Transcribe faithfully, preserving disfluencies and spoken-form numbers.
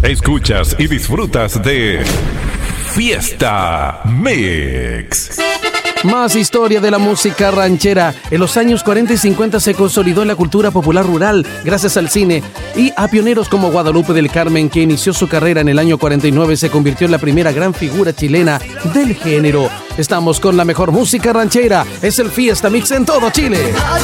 Escuchas y disfrutas de Fiesta Mix. Más historia de la música ranchera. En los años cuarenta y cincuenta se consolidó en la cultura popular rural gracias al cine y a pioneros como Guadalupe del Carmen, que inició su carrera en el año cuarenta y nueve, se convirtió en la primera gran figura chilena del género. Estamos con la mejor música ranchera. Es el Fiesta Mix en todo Chile.